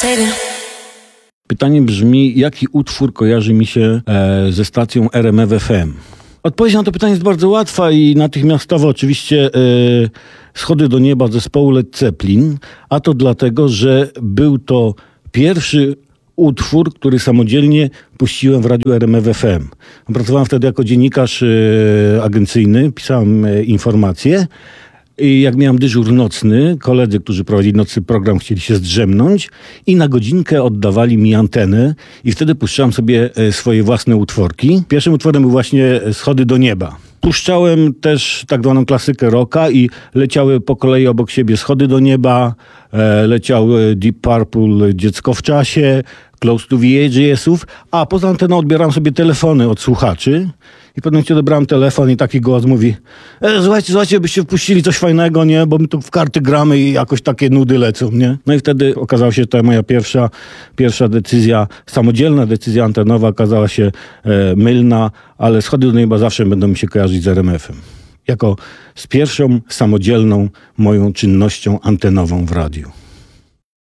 Pytanie brzmi, jaki utwór kojarzy mi się ze stacją RMF FM? Odpowiedź na to pytanie jest bardzo łatwa i natychmiastowo oczywiście Schody do nieba zespołu Led Zeppelin, a to dlatego, że był to pierwszy utwór, który samodzielnie puściłem w radiu RMF FM. Pracowałem wtedy jako dziennikarz agencyjny, pisałem informacje. I jak miałem dyżur nocny, koledzy, którzy prowadzili nocny program, chcieli się zdrzemnąć i na godzinkę oddawali mi antenę i wtedy puszczałem sobie swoje własne utworki. Pierwszym utworem był właśnie Schody do nieba. Puszczałem też tak zwaną klasykę rocka i leciały po kolei obok siebie Schody do nieba, leciał Deep Purple Dziecko w czasie, Close to the Edge'ów, a poza anteną odbierałem sobie telefony od słuchaczy i potem odebrałem telefon i taki głos mówi: słuchajcie, byście wpuścili coś fajnego, nie? Bo my tu w karty gramy i jakoś takie nudy lecą, nie? No i wtedy okazało się, że to moja pierwsza decyzja, samodzielna decyzja antenowa okazała się mylna, ale Schody do nieba zawsze będą mi się kojarzyć z RMF-em. Jako z pierwszą samodzielną moją czynnością antenową w radiu.